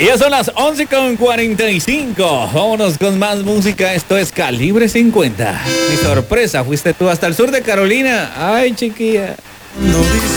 Ya son las 11:45. Vámonos con más música. Esto es Calibre 50. Mi sorpresa, fuiste tú hasta el sur de Carolina. Ay, chiquilla. No dice